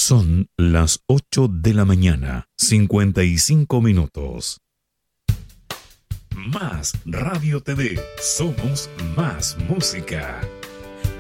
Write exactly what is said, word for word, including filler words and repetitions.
Son las ocho de la mañana, cincuenta y cinco minutos. Más Radio T V, somos más música.